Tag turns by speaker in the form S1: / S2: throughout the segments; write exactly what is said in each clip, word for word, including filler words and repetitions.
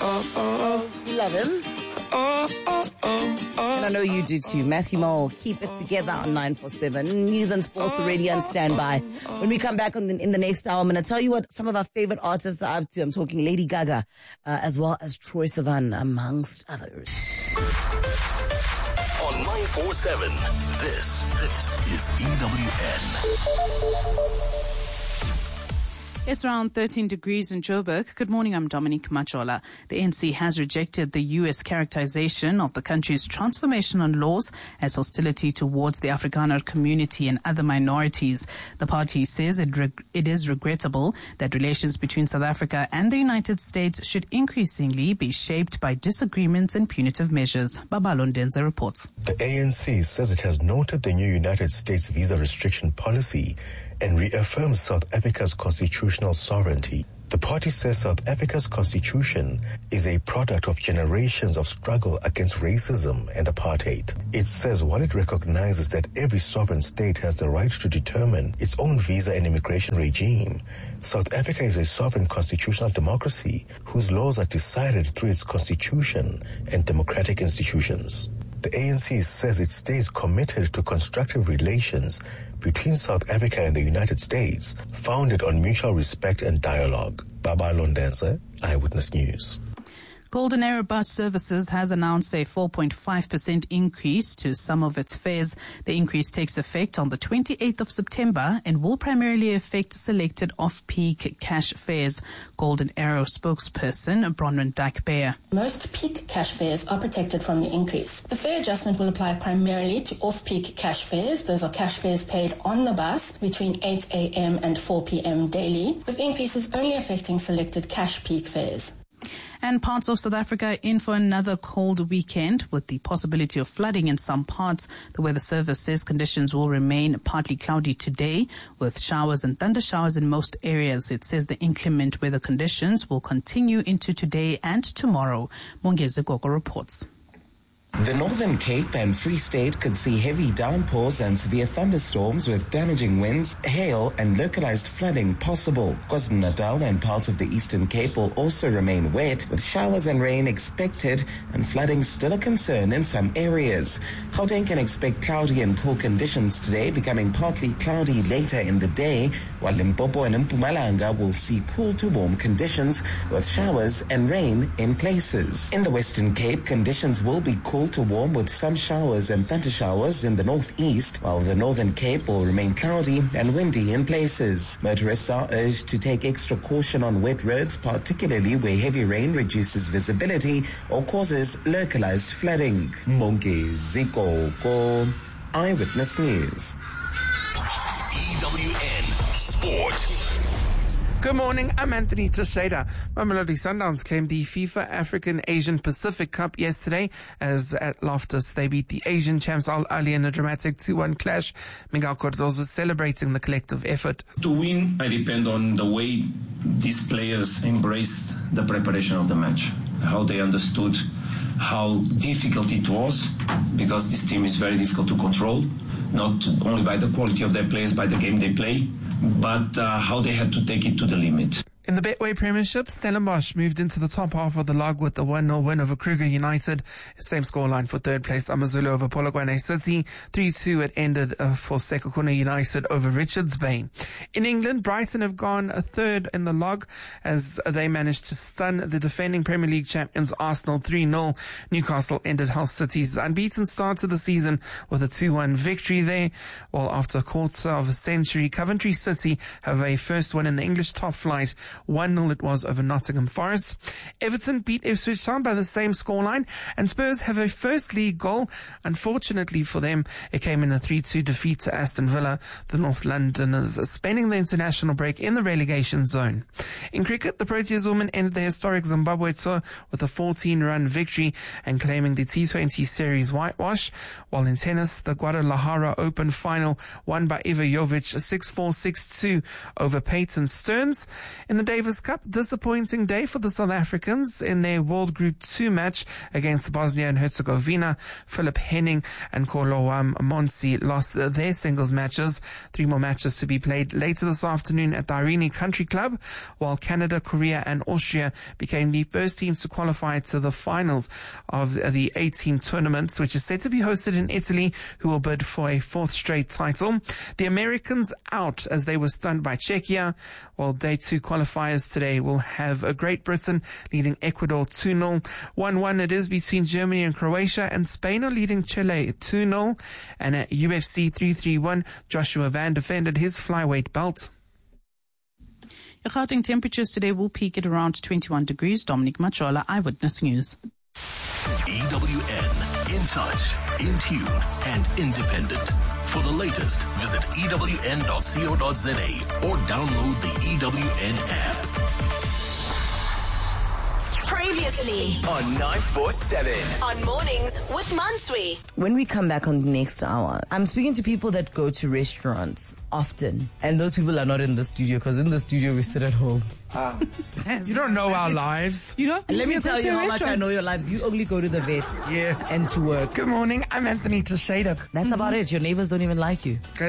S1: oh, oh.
S2: You love him?
S1: Oh, oh, oh, oh.
S2: And I know you do too. Matthew Mole, keep it together on nine four seven. News and sports already on standby. When we come back on the, in the next hour, I'm going to tell you what some of our favorite artists are up to. I'm talking Lady Gaga, uh, as well as Troye Sivan, amongst others.
S3: On nine four seven, this, this is E W N.
S4: It's around thirteen degrees in Joburg. Good morning, I'm Dominique Machola. The A N C has rejected the U S characterization of the country's transformational laws as hostility towards the Afrikaner community and other minorities. The party says it, reg- it is regrettable that relations between South Africa and the United States should increasingly be shaped by disagreements and punitive measures. Babalo Ndenza reports.
S5: The A N C says it has noted the new United States visa restriction policy and reaffirms South Africa's constitutional sovereignty. The party says South Africa's constitution is a product of generations of struggle against racism and apartheid. It says while it recognizes that every sovereign state has the right to determine its own visa and immigration regime, South Africa is a sovereign constitutional democracy whose laws are decided through its constitution and democratic institutions. The A N C says it stays committed to constructive relations between South Africa and the United States, founded on mutual respect and dialogue. Babalo Ndenza, Eyewitness News.
S4: Golden Arrow Bus Services has announced a four point five percent increase to some of its fares. The increase takes effect on the twenty-eighth of September and will primarily affect selected off-peak cash fares. Golden Arrow spokesperson Bronwyn Dyke-Beyer.
S6: Most peak cash fares are protected from the increase. The fare adjustment will apply primarily to off-peak cash fares. Those are cash fares paid on the bus between eight a.m. and four p.m. daily, with increases only affecting selected cash peak fares.
S4: And parts of South Africa in for another cold weekend with the possibility of flooding in some parts. The Weather Service says conditions will remain partly cloudy today with showers and thunder showers in most areas. It says the inclement weather conditions will continue into today and tomorrow. Mongezi Gogo reports.
S7: The Northern Cape and Free State could see heavy downpours and severe thunderstorms with damaging winds, hail and localized flooding possible. KwaZulu-Natal and parts of the Eastern Cape will also remain wet with showers and rain expected and flooding still a concern in some areas. Gauteng can expect cloudy and cool conditions today, becoming partly cloudy later in the day, while Limpopo and Mpumalanga will see cool to warm conditions with showers and rain in places. In the Western Cape, conditions will be cool to warm with some showers and thunder showers in the northeast, while the Northern Cape will remain cloudy and windy in places. Motorists are urged to take extra caution on wet roads, particularly where heavy rain reduces visibility or causes localized flooding. Mongezi Gogo, Eyewitness News.
S3: E W N Sport.
S1: Good morning, I'm Anthony Teixeira. Mamelodi Sundowns claimed the FIFA African Asian Pacific Cup yesterday as at Loftus they beat the Asian champs Al Ahly in a dramatic two one clash. Miguel Cardoso celebrating the collective effort.
S8: To win, I depend on the way these players embraced the preparation of the match, how they understood how difficult it was, because this team is very difficult to control, not only by the quality of their players, by the game they play, but uh, how they had to take it to the limit.
S1: In the Betway Premiership, Stellenbosch moved into the top half of the log with the one nil win over Kruger United. Same scoreline for third place, AmaZulu over Polokwane City. three two it ended uh, for Sekhukhune United over Richards Bay. In England, Brighton have gone a third in the log as they managed to stun the defending Premier League champions Arsenal three nil. Newcastle ended Hull City's unbeaten start to the season with a two one victory there. While after a quarter of a century, Coventry City have a first win in the English top flight. one nil it was over Nottingham Forest. Everton beat Ipswich Town by the same scoreline, and Spurs have a first league goal. Unfortunately for them, it came in a three two defeat to Aston Villa. The North Londoners are spending the international break in the relegation zone. In cricket, the Proteas women ended the historic Zimbabwe tour with a fourteen run victory and claiming the T twenty series whitewash. While in tennis, the Guadalajara Open final won by Iva Jovic six four six two over Peyton Stearns. In the Davis Cup, disappointing day for the South Africans in their World Group two match against Bosnia and Herzegovina. Philip Henning and Koloam Monsi lost their singles matches. Three more matches to be played later this afternoon at the Irene Country Club, while Canada, Korea and Austria became the first teams to qualify to the finals of the eight-team tournament, which is set to be hosted in Italy, who will bid for a fourth straight title. The Americans out as they were stunned by Czechia, while day two qualifiers today will have a Great Britain leading Ecuador two nil. one one it is between Germany and Croatia, and Spain are leading Chile two nil. And at U F C three thirty-one, Joshua Van defended his flyweight belt.
S4: Your Gauteng temperatures today will peak at around twenty-one degrees. Dominic Machola, Eyewitness News.
S3: E W N, in touch, in tune, and independent. For the latest, visit E W N dot co dot za or download the E W N app.
S9: Previously
S10: on nine four seven.
S9: On Mornings with Mansui.
S2: When we come back on the next hour, I'm speaking to people that go to restaurants often. And those people are not in the studio, because in the studio we sit at home.
S1: Ah. You don't know our lives.
S4: You don't.
S2: Let me
S4: you
S2: tell you how much I know your lives. You only go to the vet
S1: yeah.
S2: and to work.
S1: Good morning, I'm Anthony Tashadok.
S2: That's about it. Your neighbors don't even like you.
S1: Yo,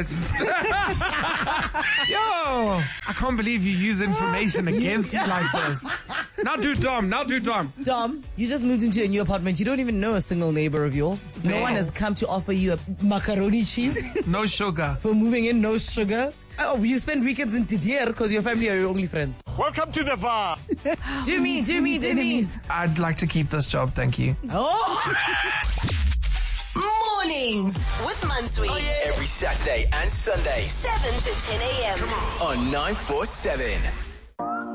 S1: I can't believe you use information against me like this. Now do Dom, now do Dom.
S2: Dom, you just moved into a new apartment. You don't even know a single neighbor of yours. No, no one has come to offer you a macaroni cheese.
S1: No sugar.
S2: For moving in, no sugar. Oh, you spend weekends in Tidier because your family are your only friends.
S11: Welcome to the V A R.
S2: do me, do me, do me.
S1: I'd like to keep this job, thank you.
S2: Oh!
S9: Mornings with Mansui.
S10: Oh, yeah. Every Saturday and Sunday.
S9: seven to ten a.m.
S10: on nine four seven.